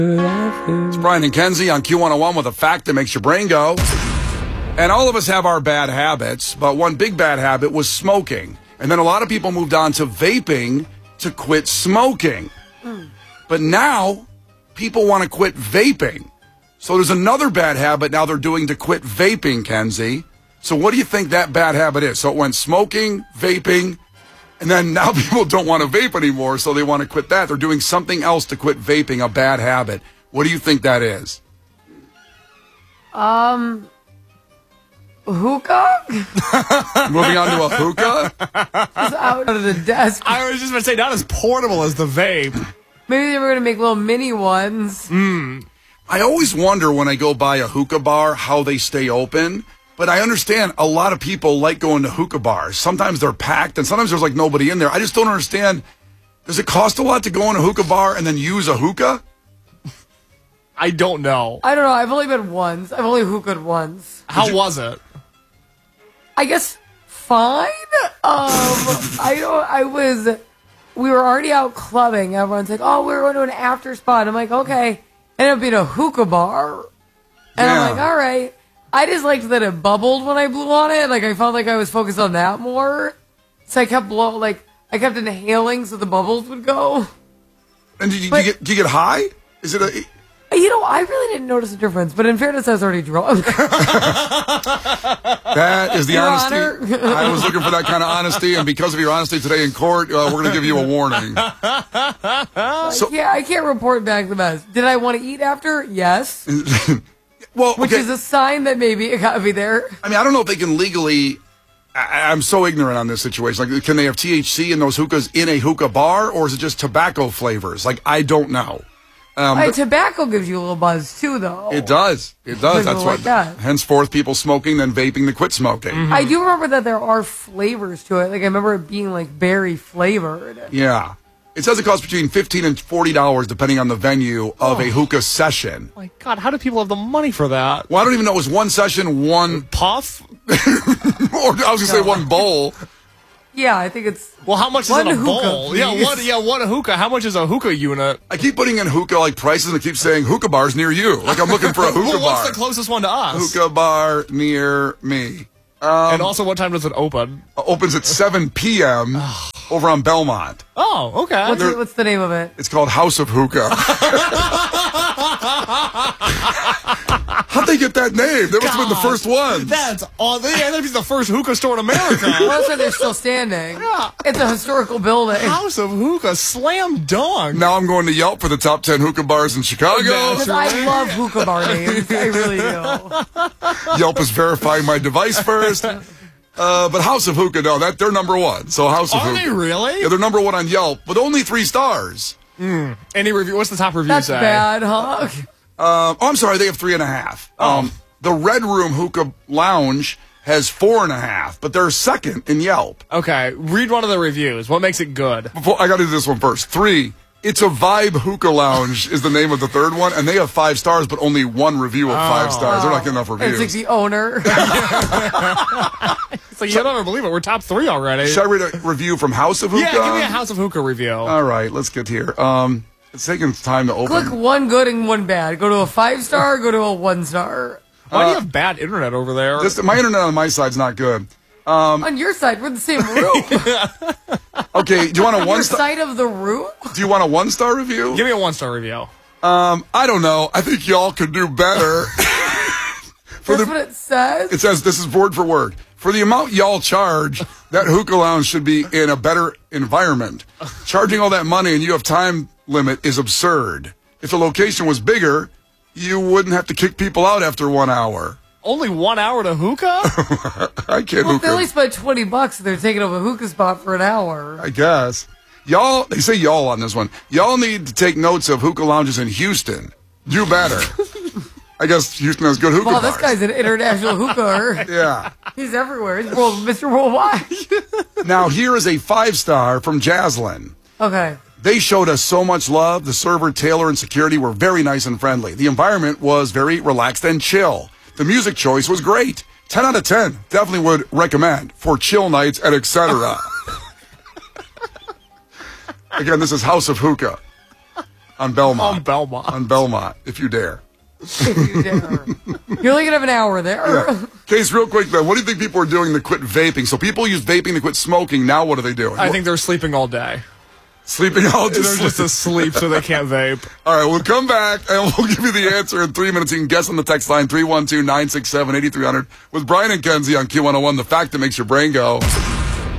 It's Brian and Kenzie on Q101 with a fact that makes your brain go. And all of us have our bad habits, but one big bad habit was smoking. And then a lot of people moved on to vaping to quit smoking. But now people want to quit vaping. So there's another bad habit now they're doing to quit vaping, Kenzie. So what do you think that bad habit is? So it went smoking, vaping, and then now people don't want to vape anymore, so they want to quit that. They're doing something else to quit vaping, a bad habit. What do you think that is? Hookah? Moving on to a hookah? Just out of the desk. I was just going to say, not as portable as the vape. Maybe they were going to make little mini ones. I always wonder when I go by a hookah bar how they stay open. But I understand a lot of people like going to hookah bars. Sometimes they're packed and sometimes there's like nobody in there. I just don't understand. Does it cost a lot to go in a hookah bar and then use a hookah? I don't know. I don't know. I've only been once. I've only hookah'd once. How was it? I guess fine. We were already out clubbing. Everyone's like, oh, we're going to an after spot. I'm like, okay. Ended up being a hookah bar. And I'm like, all right. I just liked that it bubbled when I blew on it. Like, I felt like I was focused on that more. So I kept I kept inhaling so the bubbles would go. And do you get high? Is it a... I really didn't notice a difference, but in fairness, I was already drunk. That is the honesty. I was looking for that kind of honesty, and because of your honesty today in court, we're going to give you a warning. I can't report back the best. Did I want to eat after? Yes. Well, which is a sign that maybe it got me there. I mean, I don't know if they can legally... I'm so ignorant on this situation. Like, can they have THC in those hookahs in a hookah bar, or is it just tobacco flavors? Like, I don't know. Tobacco gives you a little buzz, too, though. It does. It does. That's what. Henceforth, people smoking, then vaping to quit smoking. Mm-hmm. I do remember that there are flavors to it. Like, I remember it being, like, berry flavored. Yeah. It says it costs between $15 and $40 depending on the venue of a hookah session. My God, how do people have the money for that? Well, I don't even know. It was one session, one... Puff? Or I was going to say one bowl. Yeah, I think it's... Well, how much is in a bowl? Please. One hookah. How much is a hookah unit? I keep putting in hookah like prices and it keeps saying hookah bars near you. Like I'm looking for a hookah bar. What's the closest one to us? Hookah bar near me. And also, what time does it open? Opens at 7 p.m. over on Belmont. Oh, okay. What's the name of it? It's called House of Hookah. How'd they get that name? That must have been the first one. That's all. That'd be the first hookah store in America. Well, that's why they're still standing. Yeah. It's a historical building. House of Hookah, slam dunk. Now I'm going to Yelp for the top 10 hookah bars in Chicago. Because I love hookah bar names. I really do. Yelp is verifying my device first. But House of Hookah, no, they're number one. So House of Hookah. Are they really? Yeah, they're number one on Yelp, with only 3 stars. Any review? What's the top review That's say? bad, huh? I'm sorry, they have 3.5. The Red Room Hookah Lounge has 4.5, but they're second in Yelp. Okay, read one of the reviews. What makes it good? I got to do this one first. 3. It's a Vibe Hookah Lounge is the name of the third one, and they have 5 stars, but only 1 review of 5 stars. They're not getting enough reviews. It's like the owner. It's like, you'll never believe it. We're top 3 already. Should I read a review from House of Hookah? Yeah, give me a House of Hookah review. All right, let's get here. It's taking time to open. Click 1 good and 1 bad. Go to a 5-star, go to a 1-star. Why do you have bad internet over there? My internet on my side's not good. On your side, we're the same roof. Okay, do you want a 1-star? Your side of the roof? Do you want a 1-star review? Give me a 1-star review. I don't know. I think y'all could do better. That's what it says? It says, this is word for word. For the amount y'all charge, that hookah lounge should be in a better environment. Charging all that money and you have time limit is absurd. If the location was bigger, you wouldn't have to kick people out after 1 hour. Only 1 hour to hookah? I can't hookah. They only spent $20 if they're taking up a hookah spot for an hour. I guess. Y'all, they say y'all on this one. Y'all need to take notes of hookah lounges in Houston. Do better. I guess Houston has good hookah bars. This guy's an international hookah. Yeah. He's everywhere. He's Mr. Worldwide. Now, here is a 5-star from Jaslyn. Okay. They showed us so much love. The server, Taylor, and security were very nice and friendly. The environment was very relaxed and chill. The music choice was great. 10 out of 10. Definitely would recommend for chill nights and etc. Again, this is House of Hookah. On Belmont. On Belmont. On Belmont, if you dare. If you dare. You only gonna have an hour there. Yeah. Case, real quick, then, what do you think people are doing to quit vaping? So people use vaping to quit smoking. Now what are they doing? I think they're sleeping all day. Sleeping all day. They're just asleep, so they can't vape. All right, we'll come back, and we'll give you the answer in 3 minutes. You can guess on the text line, 312-967-8300, with Brian and Kenzie on Q101, the fact that makes your brain go.